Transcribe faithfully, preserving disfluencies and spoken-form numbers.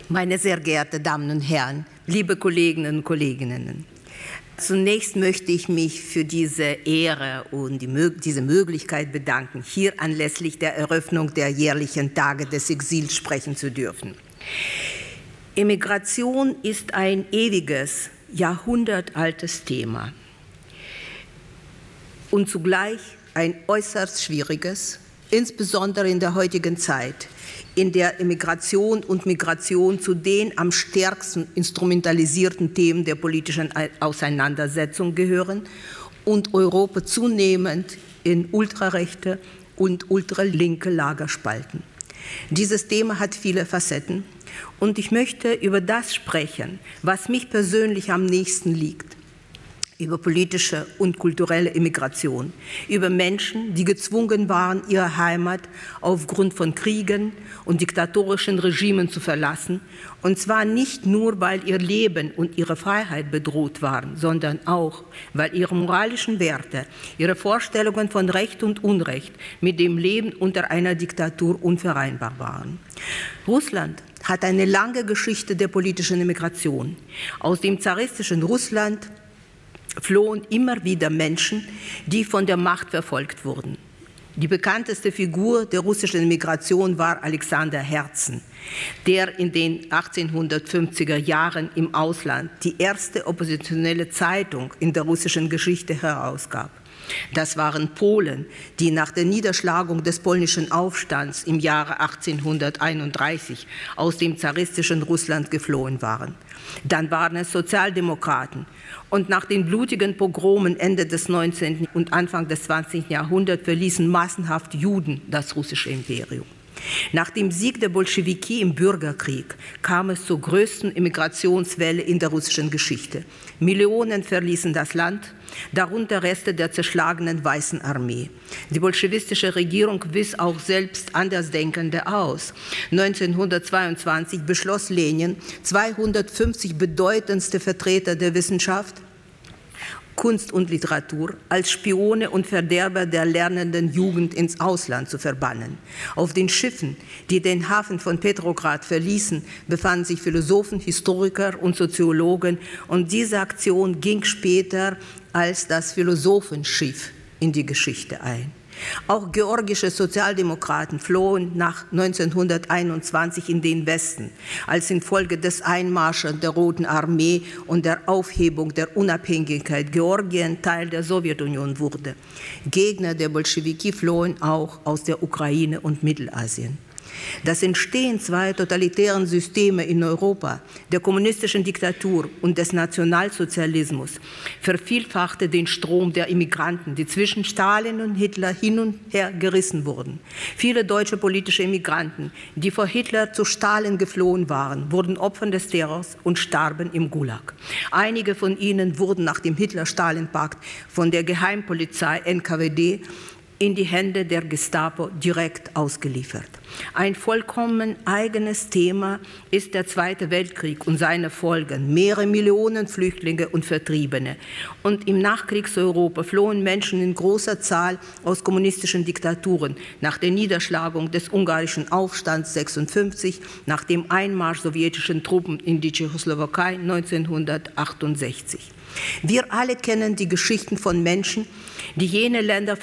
Meine sehr geehrten Damen und Herren, liebe Kolleginnen und Kollegen, zunächst möchte ich mich für diese Ehre und die, diese Möglichkeit bedanken, hier anlässlich der Eröffnung der jährlichen Tage des Exils sprechen zu dürfen. Emigration ist ein ewiges, jahrhundertaltes Thema und zugleich ein äußerst schwieriges, insbesondere in der heutigen Zeit, in der Immigration und Migration zu den am stärksten instrumentalisierten Themen der politischen Auseinandersetzung gehören und Europa zunehmend in ultrarechte und ultralinke Lager spalten. Dieses Thema hat viele Facetten und ich möchte über das sprechen, was mich persönlich am nächsten liegt. Über politische und kulturelle Immigration, über Menschen, die gezwungen waren, ihre Heimat aufgrund von Kriegen und diktatorischen Regimen zu verlassen, und zwar nicht nur, weil ihr Leben und ihre Freiheit bedroht waren, sondern auch, weil ihre moralischen Werte, ihre Vorstellungen von Recht und Unrecht mit dem Leben unter einer Diktatur unvereinbar waren. Russland hat eine lange Geschichte der politischen Immigration. Aus dem zaristischen Russland flohen immer wieder Menschen, die von der Macht verfolgt wurden. Die bekannteste Figur der russischen Migration war Alexander Herzen, der in den achtzehnhundertfünfziger Jahren im Ausland die erste oppositionelle Zeitung in der russischen Geschichte herausgab. Das waren Polen, die nach der Niederschlagung des polnischen Aufstands im Jahre achtzehnhunderteinunddreißig aus dem zaristischen Russland geflohen waren. Dann waren es Sozialdemokraten. Und nach den blutigen Pogromen Ende des neunzehnten und Anfang des zwanzigsten Jahrhunderts verließen massenhaft Juden das russische Imperium. Nach dem Sieg der Bolschewiki im Bürgerkrieg kam es zur größten Immigrationswelle in der russischen Geschichte. Millionen verließen das Land, darunter Reste der zerschlagenen Weißen Armee. Die bolschewistische Regierung wies auch selbst Andersdenkende aus. neunzehnhundertzweiundzwanzig beschloss Lenin, zweihundertfünfzig bedeutendste Vertreter der Wissenschaft, Kunst und Literatur als Spione und Verderber der lernenden Jugend ins Ausland zu verbannen. Auf den Schiffen, die den Hafen von Petrograd verließen, befanden sich Philosophen, Historiker und Soziologen, und diese Aktion ging später als das Philosophenschiff in die Geschichte ein. Auch georgische Sozialdemokraten flohen nach neunzehnhunderteinundzwanzig in den Westen, als infolge des Einmarsches der Roten Armee und der Aufhebung der Unabhängigkeit Georgien Teil der Sowjetunion wurde. Gegner der Bolschewiki flohen auch aus der Ukraine und Mittelasien. Das Entstehen zweier totalitären Systeme in Europa, der kommunistischen Diktatur und des Nationalsozialismus, vervielfachte den Strom der Immigranten, die zwischen Stalin und Hitler hin und her gerissen wurden. Viele deutsche politische Immigranten, die vor Hitler zu Stalin geflohen waren, wurden Opfer des Terrors und starben im Gulag. Einige von ihnen wurden nach dem Hitler-Stalin-Pakt von der Geheimpolizei N K W D in die Hände der Gestapo direkt ausgeliefert. Ein vollkommen eigenes Thema ist der Zweite Weltkrieg und seine Folgen, mehrere Millionen Flüchtlinge und Vertriebene. Und im Nachkriegseuropa flohen Menschen in großer Zahl aus kommunistischen Diktaturen nach der Niederschlagung des ungarischen Aufstands sechsundfünfzig, nach dem Einmarsch sowjetischen Truppen in die Tschechoslowakei neunzehnhundertachtundsechzig. Wir alle kennen die Geschichten von Menschen, die jene Länder